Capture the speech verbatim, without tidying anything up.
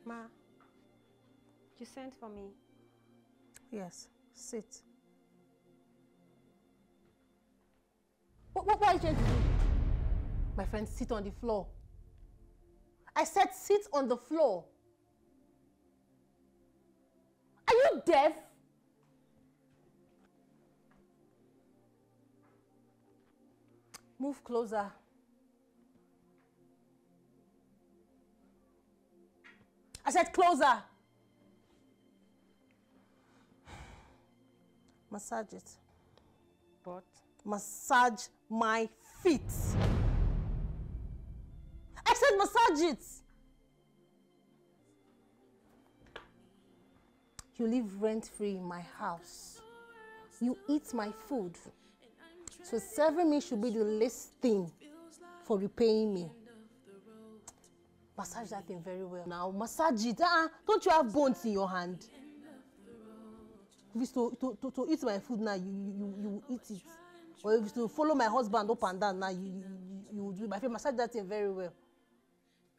Ma, you sent for me? Yes, sit. What, what, what are you trying to do? My friend, sit on the floor. I said sit on the floor. Are you deaf? Move closer. I said closer. Massage it. But? Massage my feet. I said massage it. You live rent-free in my house. You eat my food. So serving me should be the least thing for repaying me. Massage that thing very well. Now, massage it. Uh-uh. Don't you have bones in your hand? If it's to, to, to, to eat my food now, you, you, you eat it. Or if it's to follow my husband up and down now, you, you, you, you do it. My friend, massage that thing very well.